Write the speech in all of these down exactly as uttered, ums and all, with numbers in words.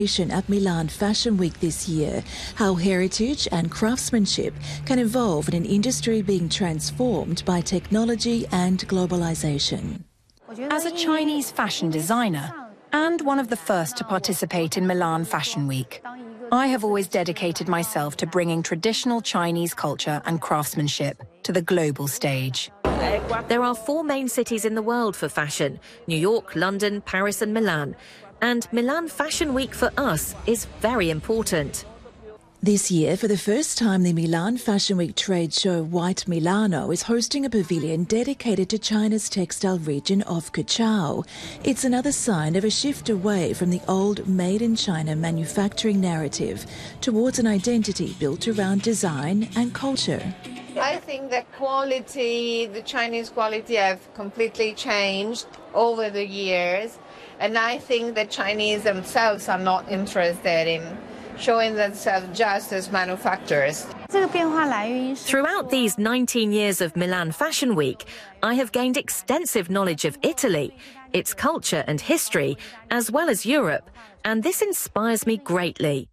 At Milan Fashion Week this year, how heritage and craftsmanship can evolve in an industry being transformed by technology and globalization. As a Chinese fashion designer and one of the first to participate in Milan Fashion Week, I have always dedicated myself to bringing traditional Chinese culture and craftsmanship to the global stage. There are four main cities in the world for fashion: New York, London, Paris and Milan. And Milan Fashion Week for us is very important. This year, for the first time, the Milan Fashion Week trade show White Milano is hosting a pavilion dedicated to China's textile region of Guizhou. It's another sign of a shift away from the old made-in-China manufacturing narrative towards an identity built around design and culture. I think the quality, the Chinese quality, have completely changed over the years. And I think the Chinese themselves are not interested in showing themselves just as manufacturers. Throughout these nineteen years of Milan Fashion Week, I have gained extensive knowledge of Italy, its culture and history, as well as Europe, and this inspires me greatly.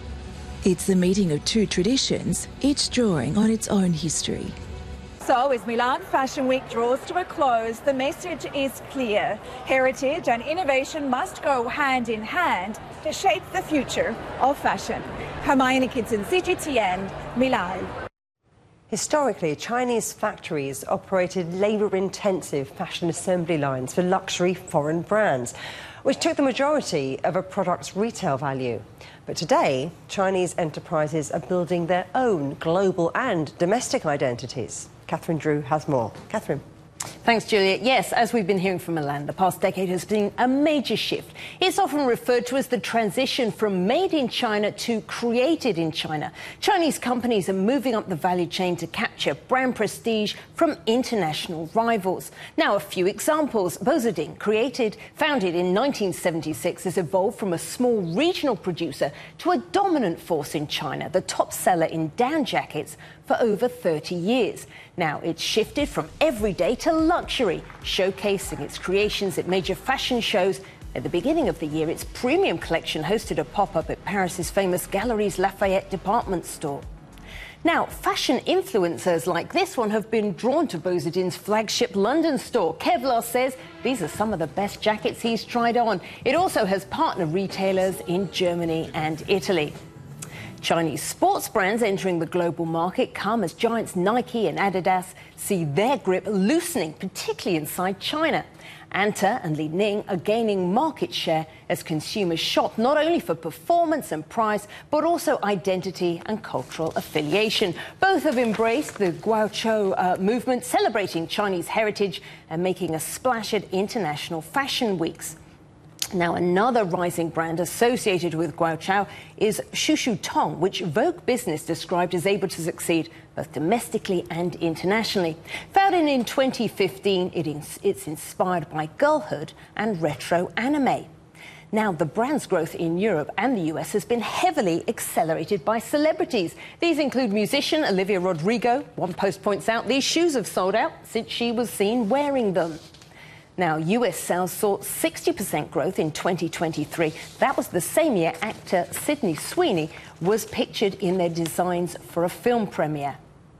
It's the meeting of two traditions, each drawing on its own history. So, as Milan Fashion Week draws to a close, the message is clear. Heritage and innovation must go hand in hand to shape the future of fashion. Hermione Kidson, C G T N, Milan. Historically, Chinese factories operated labour-intensive fashion assembly lines for luxury foreign brands, which took the majority of a product's retail value. But today, Chinese enterprises are building their own global and domestic identities. Catherine Drew has more. Catherine. Thanks, Juliet. Yes, as we've been hearing from Milan, the past decade has been a major shift. It's often referred to as the transition from made in China to created in China. Chinese companies are moving up the value chain to capture brand prestige from international rivals. Now, a few examples. Bozading, created, founded in nineteen seventy-six, has evolved from a small regional producer to a dominant force in China, the top seller in down jackets for over thirty years. Now, it's shifted from everyday to luxury, showcasing its creations at major fashion shows. At the beginning of the year, its premium collection hosted a pop-up at Paris's famous Galeries Lafayette department store. Now, fashion influencers like this one have been drawn to Bozading's flagship London store. Kevlar says these are some of the best jackets he's tried on. It also has partner retailers in Germany and Italy. Chinese sports brands entering the global market come as giants Nike and Adidas see their grip loosening, particularly inside China. Anta and Li Ning are gaining market share as consumers shop not only for performance and price, but also identity and cultural affiliation. Both have embraced the Guangzhou uh, movement, celebrating Chinese heritage and making a splash at international fashion weeks. Now, another rising brand associated with Guangzhou is Shushu Tong, which Vogue Business described as able to succeed both domestically and internationally. Founded in twenty fifteen, it is, it's inspired by girlhood and retro anime. Now, the brand's growth in Europe and the U S has been heavily accelerated by celebrities. These include musician Olivia Rodrigo. One post points out these shoes have sold out since she was seen wearing them. Now, U S sales saw sixty percent growth in twenty twenty-three. That was the same year actor Sydney Sweeney was pictured in their designs for a film premiere.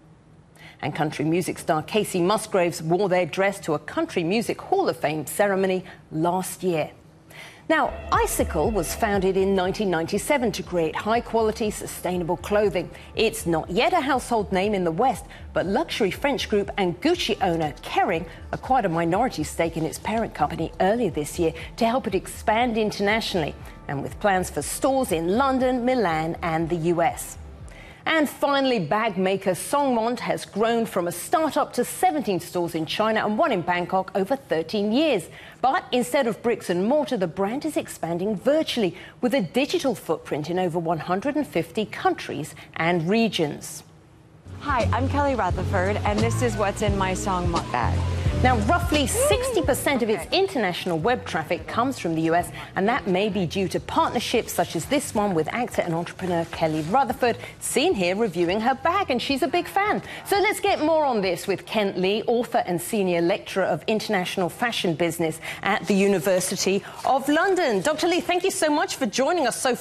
And country music star Casey Musgraves wore their dress to a Country Music Hall of Fame ceremony last year. Now, Icicle was founded in nineteen ninety-seven to create high-quality, sustainable clothing. It's not yet a household name in the West, but luxury French group and Gucci owner Kering acquired a minority stake in its parent company earlier this year to help it expand internationally, and with plans for stores in London, Milan and the U S. And finally, bag maker Songmont has grown from a start-up to seventeen stores in China and one in Bangkok over thirteen years. But instead of bricks and mortar, the brand is expanding virtually with a digital footprint in over one hundred fifty countries and regions. Hi, I'm Kelly Rutherford, and this is what's in my Songmont bag. Now, roughly sixty percent of its international web traffic comes from the U S, and that may be due to partnerships such as this one with actor and entrepreneur Kelly Rutherford, seen here reviewing her bag, and she's a big fan. So let's get more on this with Kent Lee, author and senior lecturer of international fashion business at the University of London. Doctor Lee, thank you so much for joining us so